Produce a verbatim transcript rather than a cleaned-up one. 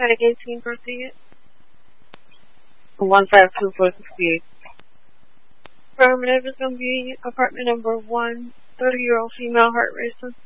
Tag eighteen, proceed. one five two four sixty-eight. Affirmative is going to be apartment number one, thirty-year-old female, heart racing.